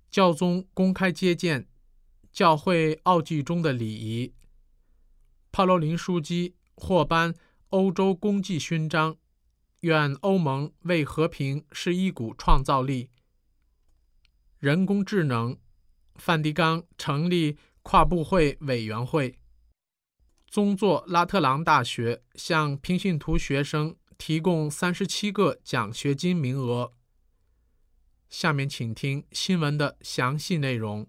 教宗公开接见，教会奥祭中的礼仪。帕罗林枢机获颁欧洲功绩勋章，愿欧盟为和平是一股创造力。人工智能，梵蒂冈成立跨部会委员会。宗座拉特朗大学向平信徒学生提供37个奖学金名额。下面请听新闻的详细内容。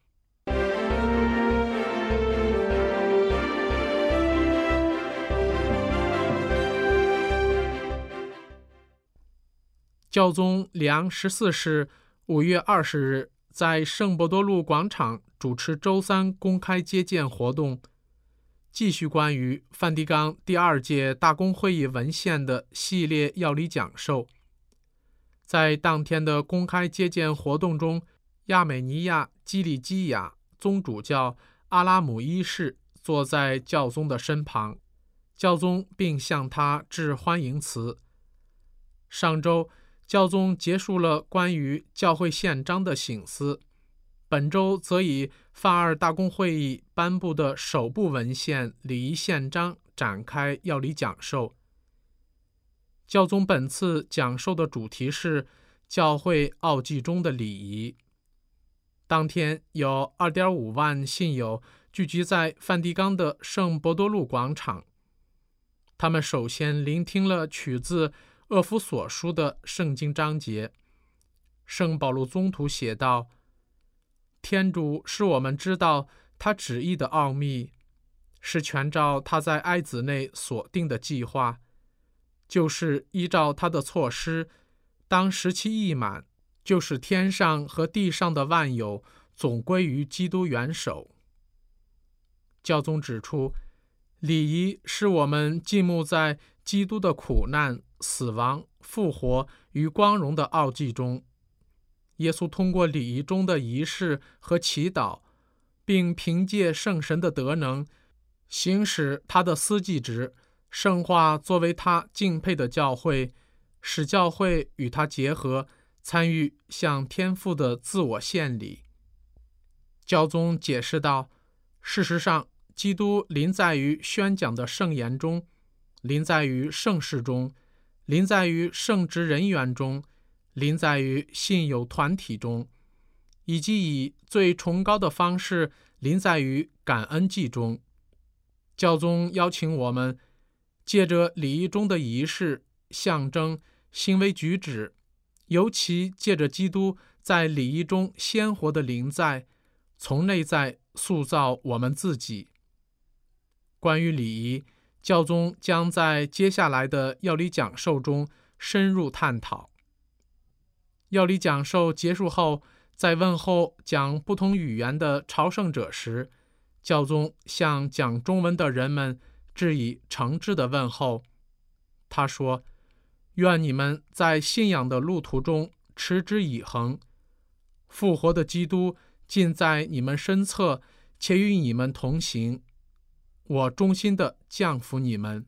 教宗里昂14世5月20日在圣伯多禄广场主持周三公开接见活动，继续关于梵蒂冈第2届大公会议文献的系列要理讲授。在当天的公开接见活动中，亚美尼亚基利基亚宗主教阿拉姆一世坐在教宗的身旁，教宗并向他致欢迎词。上周，教宗结束了关于教会宪章的省思，本周则以梵二大公会议颁布的首部文献礼仪宪章展开要理讲授。教宗本次讲授的主题是教会奥祭中的礼仪。当天有 2.5 万信友聚集在梵蒂冈的圣伯多禄广场，他们首先聆听了取自厄弗所书的圣经章节。圣保禄宗徒写道：天主使我们知道他旨意的奥秘，是全照他在爱子内所定的计划，就是依照他的措施，当时期一满，就是天上和地上的万有总归于基督元首。教宗指出，礼仪是我们浸没在基督的苦难、死亡、复活与光荣的奥迹中。耶稣通过礼仪中的仪式和祈祷，并凭借圣神的德能，行使他的司祭职，圣化作为他敬佩的教会，使教会与他结合，参与向天父的自我献礼。教宗解释道，事实上，基督临在于宣讲的圣言中，临在于圣事中，临在于圣职人员中，临在于信友团体中，以及以最崇高的方式临在于感恩祭中。教宗邀请我们借着礼仪中的仪式、象征、行为举止，尤其借着基督在礼仪中鲜活的临在，从内在塑造我们自己。关于礼仪，教宗将在接下来的要理讲授中深入探讨。要理讲授结束后，在问候讲不同语言的朝圣者时，教宗向讲中文的人们致以诚挚的问候。他说：愿你们在信仰的路途中持之以恒，复活的基督近在你们身侧，且与你们同行。我衷心地降服你们。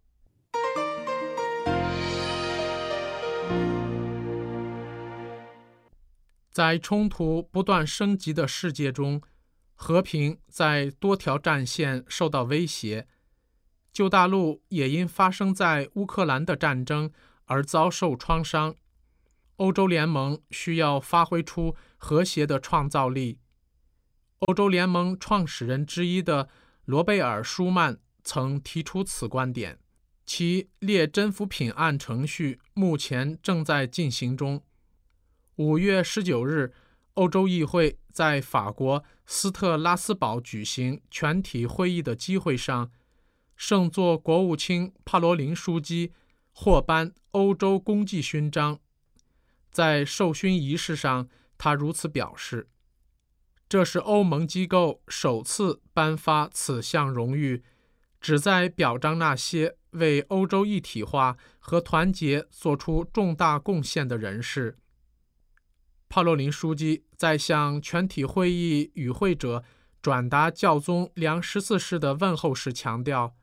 在冲突不断升级的世界中，和平在多条战线受到威胁。旧大陆也因发生在乌克兰的战争而遭受创伤。欧洲联盟需要发挥出和谐的创造力。欧洲联盟创始人之一的罗贝尔·舒曼曾提出此观点，其列真服品案程序目前正在进行中。5月19日，欧洲议会在法国斯特拉斯堡举行全体会议的机会上，圣座国务卿帕罗林枢机获颁欧洲功绩勋章。在授勋仪式上，他如此表示：这是欧盟机构首次颁发此项荣誉，旨在表彰那些为欧洲一体化和团结做出重大贡献的人士。帕洛林枢机在向全体会议与会者转达教宗良14世的问候时强调，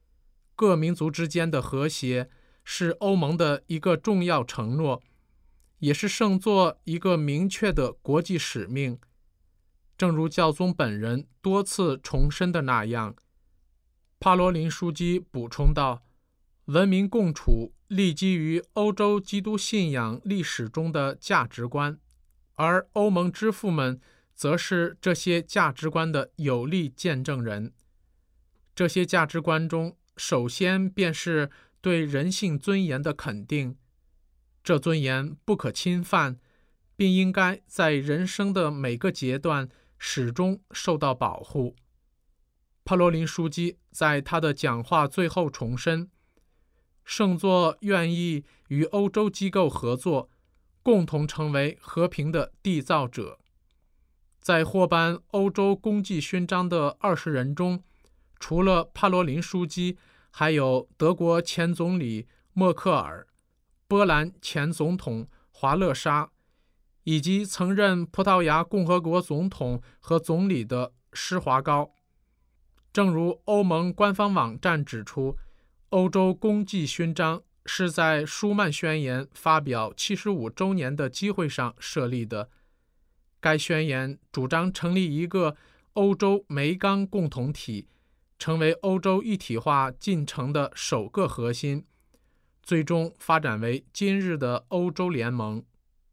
各民族之间的和谐是欧盟的一个重要承诺， 也是圣座一个明确的国际使命。正如教宗本人多次重申的那样，帕罗林枢机补充道，文明共处立基于欧洲基督信仰历史中的价值观，而欧盟之父们则是这些价值观的有力见证人。这些价值观中，首先便是对人性尊严的肯定，这尊严不可侵犯，并应该在人生的每个阶段始终受到保护。帕罗林枢机在他的讲话最后重申，圣座愿意与欧洲机构合作，共同成为和平的缔造者。在获颁欧洲功绩勋章的20人中，除了帕罗林枢机，还有德国前总理默克尔、波兰前总统华勒沙，以及曾任葡萄牙共和国总统和总理的施华高。正如欧盟官方网站指出，欧洲功绩勋章是在舒曼宣言发表75周年的机会上设立的。该宣言主张成立一个欧洲煤钢共同体，成为欧洲一体化进程的首个核心，最终发展为今日的欧洲联盟。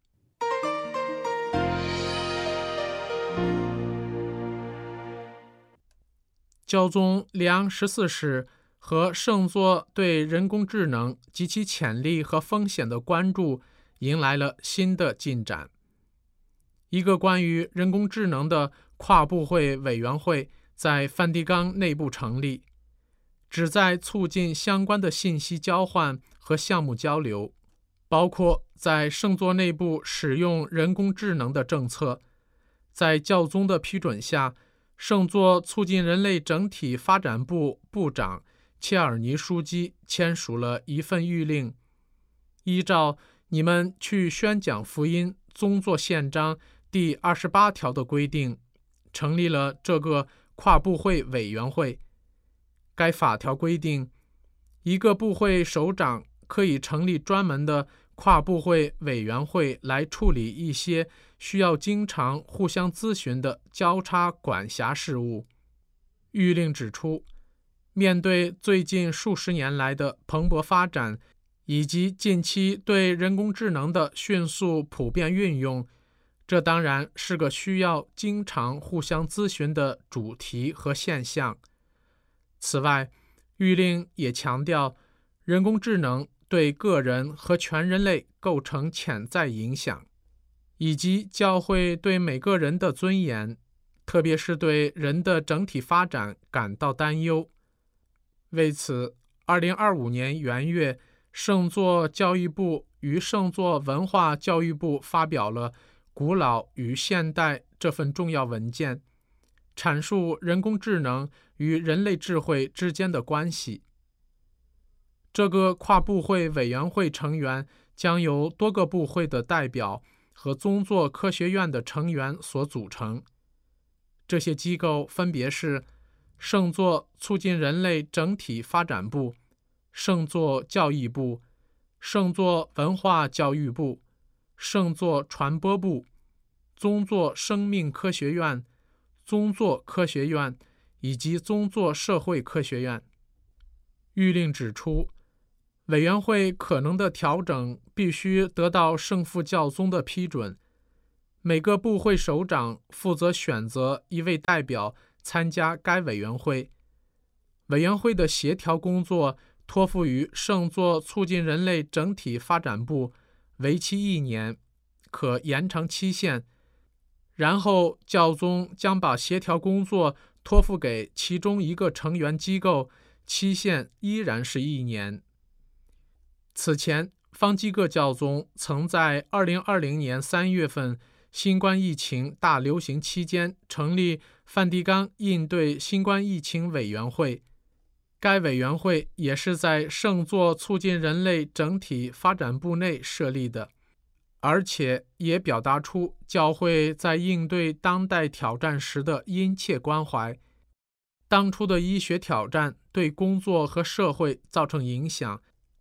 教宗里昂14世和圣座对人工智能及其潜力和风险的关注迎来了新的进展。一个关于人工智能的跨部会委员会在梵蒂冈内部成立，旨在促进相关的信息交换和项目交流，包括在圣座内部使用人工智能的政策。在教宗的批准下，圣座促进人类整体发展部部长切尔尼枢机签署了一份谕令，依照你们去宣讲福音宗座宪章第28条的规定，成立了这个跨部会委员会。该法条规定，一个部会首长可以成立专门的跨部会委员会来处理一些需要经常互相咨询的交叉管辖事务。谕令指出，面对最近数十年来的蓬勃发展，以及近期对人工智能的迅速普遍运用，这当然是个需要经常互相咨询的主题和现象。此外，谕令也强调，人工智能对个人和全人类构成潜在影响，以及教会对每个人的尊严，特别是对人的整体发展感到担忧。为此，2025年元月，圣座教育部与圣座文化教育部发表了《古老与现代》这份重要文件，阐述人工智能与人类智慧之间的关系。这个跨部会委员会成员将由多个部会的代表和宗座科学院的成员所组成。这些机构分别是圣座促进人类整体发展部、圣座教育部、圣座文化教育部、圣座传播部、宗座生命科学院、宗座科学院以及宗座社会科学院。谕令指出，委员会可能的调整必须得到圣父教宗的批准。每个部会首长负责选择一位代表参加该委员会。委员会的协调工作托付于圣座促进人类整体发展部，为期1年，可延长期限。然后教宗将把协调工作托付给其中一个成员机构，期限依然是1年。此前，方济各教宗曾在2020年3月份新冠疫情大流行期间成立梵蒂冈应对新冠疫情委员会。该委员会也是在圣座促进人类整体发展部内设立的，而且也表达出教会在应对当代挑战时的殷切关怀。当初的医学挑战对工作和社会造成影响，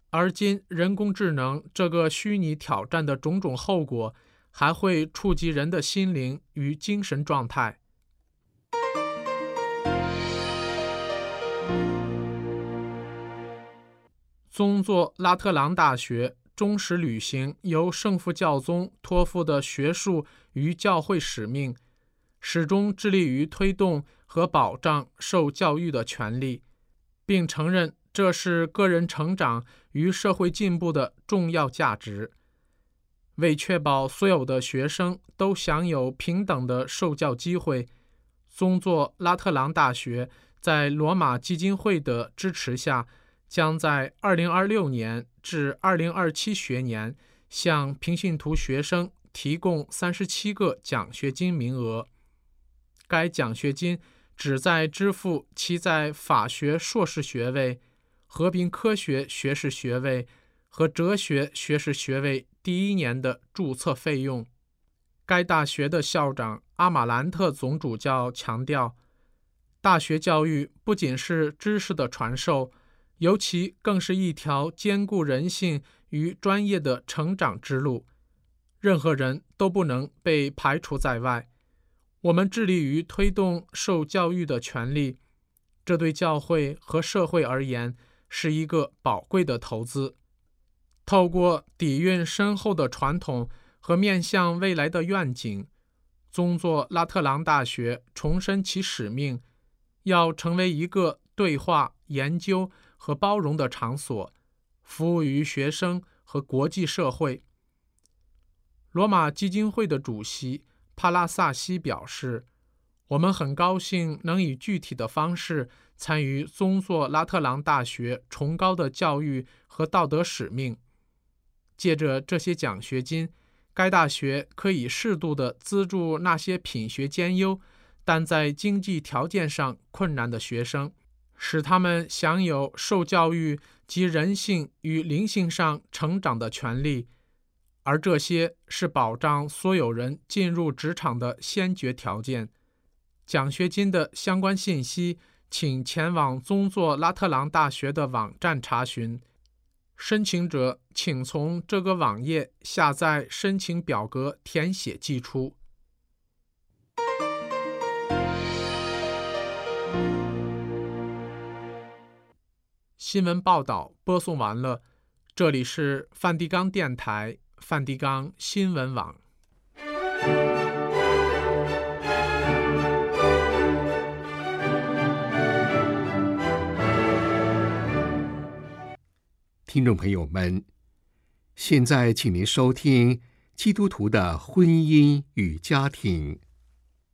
而今人工智能这个虚拟挑战的种种后果，还会触及人的心灵与精神状态。宗座拉特朗大学忠实履行由圣父教宗托付的学术与教会使命，始终致力于推动和保障受教育的权利，并承认这是个人成长与社会进步的重要价值。为确保所有的学生都享有平等的受教机会，宗座拉特朗大学在罗马基金会的支持下，将在2026年至2027学年向平信徒学生提供37个奖学金名额。该奖学金旨在支付其在法学硕士学位、和平科学学士学位和哲学学士学位第1年的注册费用。该大学的校长阿马兰特总主教强调，大学教育不仅是知识的传授，尤其更是一条兼顾人性与专业的成长之路，任何人都不能被排除在外。我们致力于推动受教育的权利，这对教会和社会而言是一个宝贵的投资。透过底蕴深厚的传统和面向未来的愿景，宗座拉特朗大学重申其使命，要成为一个对话、研究和包容的场所，服务于学生和国际社会。罗马基金会的主席帕拉萨西表示，我们很高兴能以具体的方式参与宗座拉特朗大学崇高的教育和道德使命。借着这些奖学金，该大学可以适度地资助那些品学兼优但在经济条件上困难的学生，使他们享有受教育及人性与灵性上成长的权利，而这些是保障所有人进入职场的先决条件。奖学金的相关信息，请前往宗座拉特朗大学的网站查询。申请者请从这个网页下载申请表格填写寄出。新闻报道播送完了，这里是梵蒂冈电台梵蒂冈新闻网。 听众朋友们，现在请您收听基督徒的婚姻与家庭。